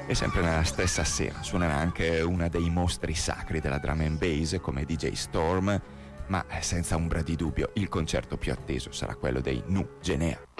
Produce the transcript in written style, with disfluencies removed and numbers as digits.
E sempre nella stessa sera suonerà anche una dei mostri sacri della drum and bass come DJ Storm, ma senza ombra di dubbio il concerto più atteso sarà quello dei Nu Genea.